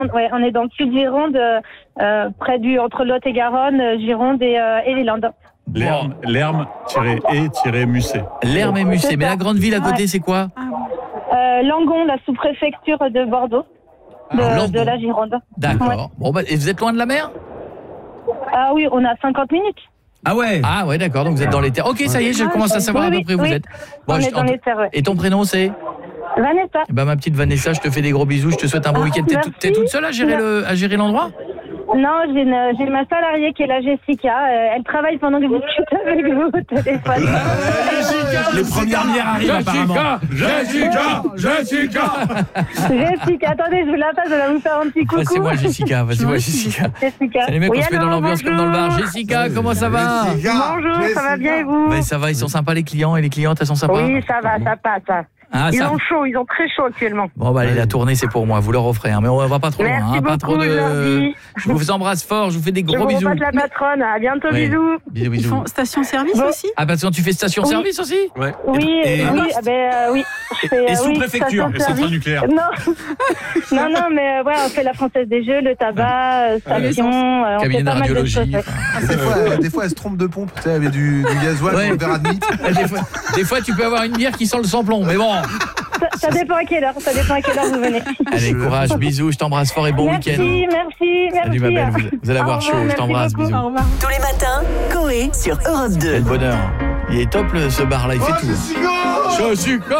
on est dans le sud de Gironde, entre Lot et Garonne, Gironde et les Landes. Lerme-et-Musset. Lerme et Musset. Mais la grande ville à côté, c'est quoi? Langon, la sous-préfecture de Bordeaux, de la Gironde. D'accord. Ouais. Bon, et vous êtes loin de la mer? Ah oui, on a 50 minutes. Ah ouais, d'accord, donc vous êtes dans les terres. Ok, ça y est, je commence à savoir à peu près où vous êtes. Bon, on est dans les terres, ouais. Et ton prénom, c'est? Vanessa. Ma petite Vanessa, je te fais des gros bisous, je te souhaite un bon week-end. T'es toute seule à gérer l'endroit? Non, j'ai ma salariée qui est la Jessica. Elle travaille pendant que je discute avec vous au téléphone. Les premières bières arrivent apparemment. Jessica, Jessica, attendez, je vous la passe, je vais vous faire un petit coucou. C'est moi Jessica, Jessica. C'est les mecs qu'on se met dans l'ambiance comme dans le bar. Jessica, comment ça va? Bonjour, ça va bien et vous? Ça va, ils sont sympas les clients et les clientes, elles sont sympas? Oui, ça va, ça passe. Ils ont chaud, ils ont très chaud actuellement. Bon allez, la tournée c'est pour moi, vous leur offrez, mais on va pas trop loin. Merci pas trop beaucoup, je vous embrasse fort, je vous fais des gros bisous. Je vous repasse la patronne, à bientôt, bisous. Bisous. Ils font station-service aussi? Ah bah tu fais station-service aussi? Ouais. Oui. Et sous-préfecture, et centrale nucléaire. Non, mais on fait la Française des Jeux, le tabac, station, on fait pas mal de choses. Des fois, elle se trompe de pompe, tu sais, avec du gasoil dans le verre admis. Des fois, tu peux avoir une bière qui sent le sans-plomb, mais bon. Ça dépend à quelle heure vous venez. Allez, courage, bisous, je t'embrasse fort et bon week-end. Merci. Salut ma belle, vous allez avoir chaud, je t'embrasse, bisous. Tous les matins, Coé sur Europe 2. Quel bonheur. Il est top ce bar là, il fait tout. Jessica.